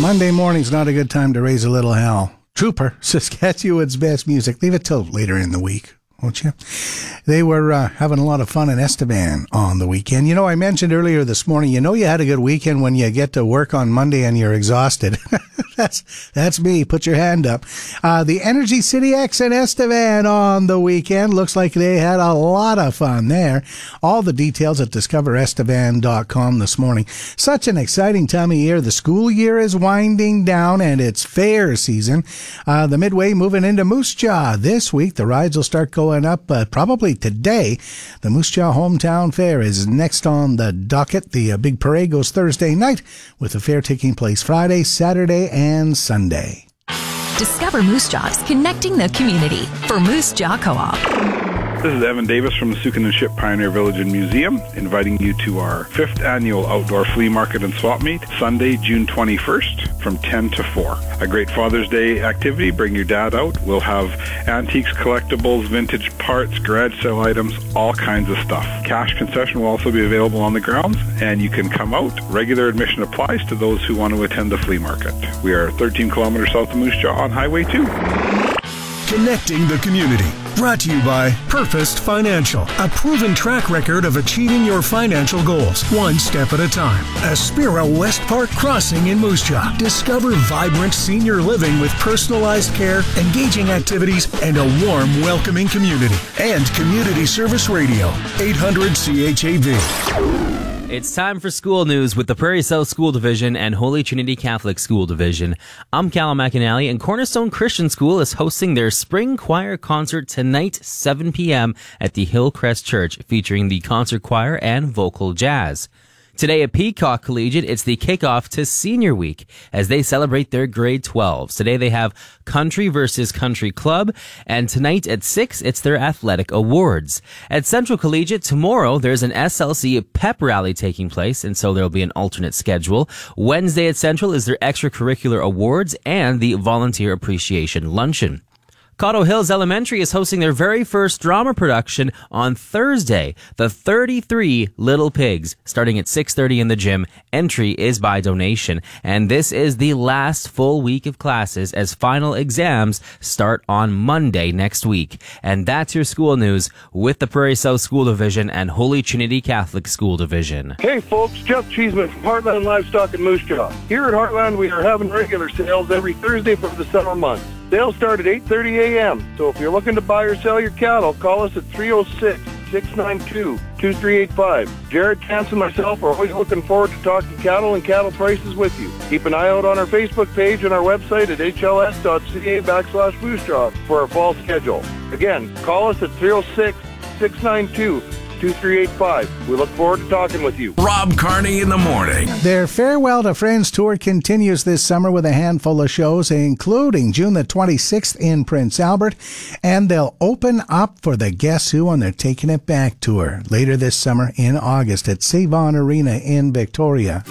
Monday morning's not a good time to raise a little hell. Trooper, Saskatchewan's best music. Leave it till later in the week, won't you? They were having a lot of fun in Estevan on the weekend. You know, I mentioned earlier this morning, you know you had a good weekend when you get to work on Monday and you're exhausted. That's me. Put your hand up. The Energy City X in Estevan on the weekend. Looks like they had a lot of fun there. All the details at discoverestevan.com this morning. Such an exciting time of year. The school year is winding down and it's fair season. The Midway moving into Moose Jaw this week. The rides will start going up probably today. The Moose Jaw Hometown Fair is next on the docket. The big parade goes Thursday night with the fair taking place Friday, Saturday, and Sunday. Discover Moose Jaws, connecting the community for Moose Jaw Co-op. This is Evan Davis from the Sukin & Ship Pioneer Village and Museum, inviting you to our 5th annual outdoor flea market and swap meet, Sunday, June 21st from 10 to 4. A great Father's Day activity. Bring your dad out. We'll have antiques, collectibles, vintage parts, garage sale items, all kinds of stuff. Cash concession will also be available on the grounds, and you can come out. Regular admission applies to those who want to attend the flea market. We are 13 kilometers south of Moose Jaw on Highway 2. Connecting the community. Brought to you by Purposed Financial, a proven track record of achieving your financial goals, one step at a time. Aspira West Park Crossing in Moose Jaw. Discover vibrant senior living with personalized care, engaging activities, and a warm, welcoming community. And Community Service Radio, 800 CHAV. It's time for school news with the Prairie South School Division and Holy Trinity Catholic School Division. I'm Callum McAnally, and Cornerstone Christian School is hosting their spring choir concert tonight, 7 p.m. at the Hillcrest Church, featuring the concert choir and vocal jazz. Today at Peacock Collegiate, it's the kickoff to Senior Week as they celebrate their grade 12s. Today they have Country versus Country Club, and tonight at 6, it's their athletic awards. At Central Collegiate, tomorrow there's an SLC pep rally taking place, and so there'll be an alternate schedule. Wednesday at Central is their extracurricular awards and the volunteer appreciation luncheon. Cotto Hills Elementary is hosting their very first drama production on Thursday, The 33 Little Pigs, starting at 6:30 in the gym. Entry is by donation, and this is the last full week of classes as final exams start on Monday next week. And that's your school news with the Prairie South School Division and Holy Trinity Catholic School Division. Hey folks, Jeff Cheeseman from Heartland Livestock in Moose Jaw. Here at Heartland, we are having regular sales every Thursday for the summer months. Sales start at 8:30 a.m., so if you're looking to buy or sell your cattle, call us at 306-692-2385. Jared, Chance, and myself are always looking forward to talking cattle and cattle prices with you. Keep an eye out on our Facebook page and our website at hls.ca/Moose Jaw for our fall schedule. Again, call us at 306-692-2385. We look forward to talking with you. Rob Carney in the morning. Their Farewell to Friends tour continues this summer with a handful of shows, including June the 26th in Prince Albert, and they'll open up for the Guess Who on their Taking It Back tour later this summer in August at Save-On Arena in Victoria.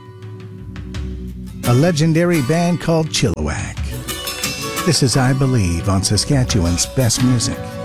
A legendary band called Chilliwack. This is I Believe on Saskatchewan's best music.